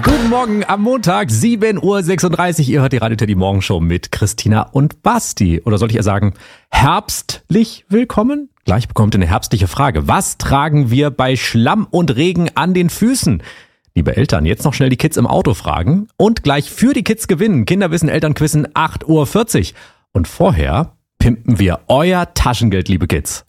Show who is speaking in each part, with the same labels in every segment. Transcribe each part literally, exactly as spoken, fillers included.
Speaker 1: Guten Morgen am Montag, sieben Uhr sechsunddreißig. Ihr hört die Radio Teddy Morgenshow mit Christina und Basti. Oder soll ich eher sagen, herbstlich willkommen? Gleich bekommt ihr eine herbstliche Frage. Was tragen wir bei Schlamm und Regen an den Füßen? Liebe Eltern, jetzt noch schnell die Kids im Auto fragen. Und gleich für die Kids gewinnen. Kinderwissen, Elternquissen, acht Uhr vierzig. Und vorher pimpen wir euer Taschengeld, liebe Kids.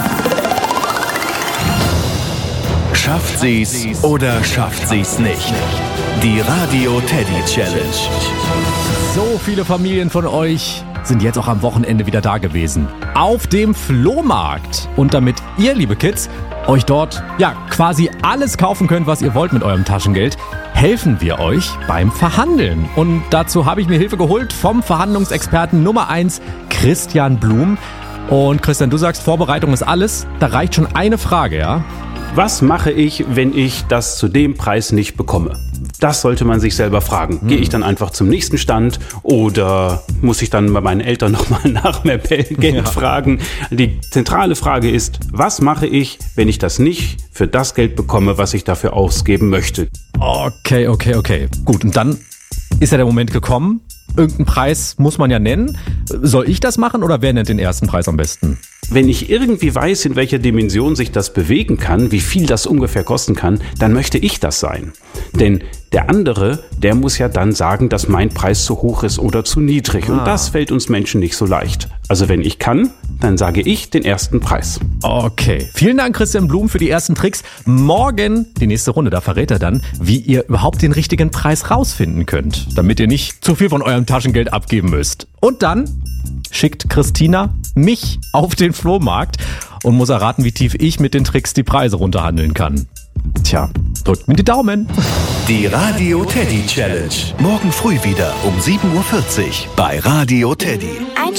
Speaker 2: Schafft sie's oder schafft sie's nicht? Die Radio Teddy Challenge.
Speaker 1: So viele Familien von euch sind jetzt auch am Wochenende wieder da gewesen. Auf dem Flohmarkt. Und damit ihr, liebe Kids, euch dort ja quasi alles kaufen könnt, was ihr wollt mit eurem Taschengeld, helfen wir euch beim Verhandeln. Und dazu habe ich mir Hilfe geholt vom Verhandlungsexperten Nummer eins, Christian Blum. Und Christian, du sagst, Vorbereitung ist alles. Da reicht schon eine Frage, ja?
Speaker 3: Was mache ich, wenn ich das zu dem Preis nicht bekomme? Das sollte man sich selber fragen. Hm. Gehe ich dann einfach zum nächsten Stand oder muss ich dann bei meinen Eltern nochmal nach mehr Geld ja. fragen? Die zentrale Frage ist, was mache ich, wenn ich das nicht für das Geld bekomme, was ich dafür ausgeben möchte?
Speaker 1: Okay, okay, okay. Gut, und dann ist ja der Moment gekommen. Irgendeinen Preis muss man ja nennen. Soll ich das machen oder wer nennt den ersten Preis am besten?
Speaker 3: Wenn ich irgendwie weiß, in welcher Dimension sich das bewegen kann, wie viel das ungefähr kosten kann, dann möchte ich das sein. Denn der andere, der muss ja dann sagen, dass mein Preis zu hoch ist oder zu niedrig. Ah. Und das fällt uns Menschen nicht so leicht. Also wenn ich kann, dann sage ich den ersten Preis.
Speaker 1: Okay. Vielen Dank, Christian Blum, für die ersten Tricks. Morgen, die nächste Runde, da verrät er dann, wie ihr überhaupt den richtigen Preis rausfinden könnt, damit ihr nicht zu viel von eurem Taschengeld abgeben müsst. Und dann schickt Christina mich auf den Flohmarkt und muss erraten, wie tief ich mit den Tricks die Preise runterhandeln kann. Tja, drückt mir die Daumen.
Speaker 2: Die Radio Teddy Challenge. Morgen früh wieder um sieben Uhr vierzig bei Radio Teddy.